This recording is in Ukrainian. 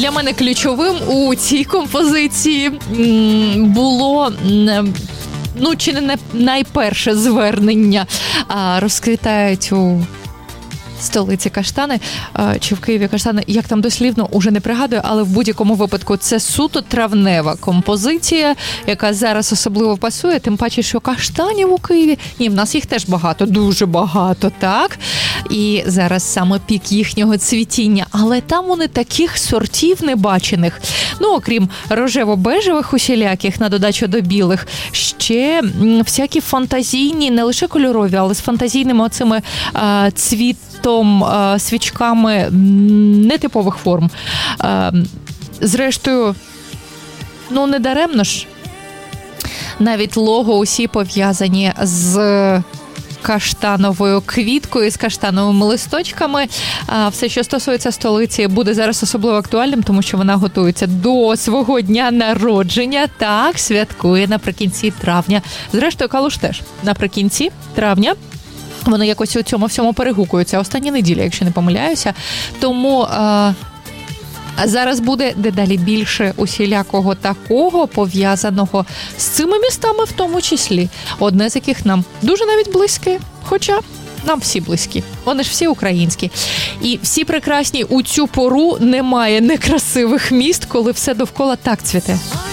для мене ключовим у цій композиції було... чи не найперше звернення. Розквітають у столиці каштани, чи в Києві каштани, як там дослівно, уже не пригадую, але в будь-якому випадку це суто травнева композиція, яка зараз особливо пасує, тим паче, що каштанів у Києві, в нас їх теж багато, дуже багато, так? І зараз саме пік їхнього цвітіння, але там вони таких сортів небачених. Окрім рожево-бежевих усіляких, на додачу до білих, ще всякі фантазійні, не лише кольорові, але з фантазійними оцими цвітом, свічками нетипових форм. Зрештою, не даремно ж. Навіть лого усі пов'язані з каштановою квіткою, з каштановими листочками. Все, що стосується столиці, буде зараз особливо актуальним, тому що вона готується до свого дня народження. Так, святкує наприкінці травня. Зрештою, Калуш теж наприкінці травня. Вони якось у цьому всьому перегукуються. Остання неділя, якщо не помиляюся. Тому зараз буде дедалі більше усілякого такого, пов'язаного з цими містами в тому числі. Одне з яких нам дуже навіть близьке, хоча нам всі близькі. Вони ж всі українські. І всі прекрасні. У цю пору немає некрасивих міст, коли все довкола так цвіте.